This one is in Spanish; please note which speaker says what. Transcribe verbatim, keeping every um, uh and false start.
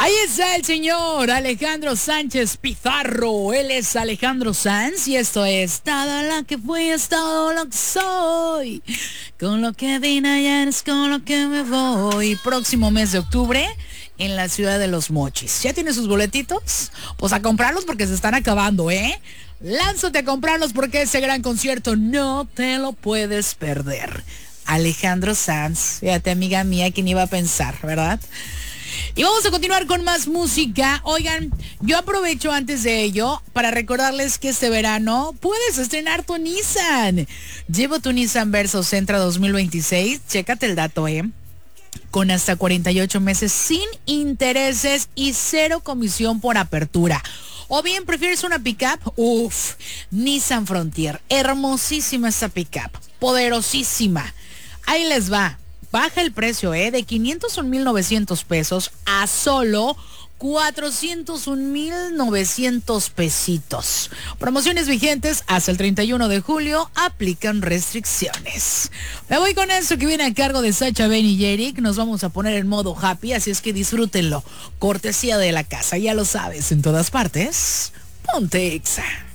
Speaker 1: Ahí está el señor Alejandro Sánchez Pizarro. Él es Alejandro Sanz y esto es todo lo que fui, es todo lo que soy. Con lo que vine ayer es con lo que me voy. Próximo mes de octubre en la ciudad de Los Mochis. ¿Ya tiene sus boletitos? Pues a comprarlos porque se están acabando, ¿eh? Lánzate a comprarlos porque ese gran concierto no te lo puedes perder. Alejandro Sanz, fíjate, amiga mía, ¿quién iba a pensar, verdad? Y vamos a continuar con más música. Oigan, yo aprovecho antes de ello para recordarles que este verano puedes estrenar tu Nissan. Llevo tu Nissan Verso Sentra dos mil veintiséis. Chécate el dato, ¿eh? Con hasta cuarenta y ocho meses sin intereses y cero comisión por apertura. O bien, ¿prefieres una pickup? Uf, Nissan Frontier. Hermosísima esta pickup. Poderosísima. Ahí les va. Baja el precio, ¿eh? De quinientos un mil novecientos pesos a solo cuatrocientos un mil novecientos pesitos. Promociones vigentes hasta el treinta y uno de julio. Aplican restricciones. Me voy con eso que viene a cargo de Sacha, Ben y Eric. Nos vamos a poner en modo happy, así es que disfrútenlo. Cortesía de la casa, ya lo sabes, en todas partes. Ponte Exa.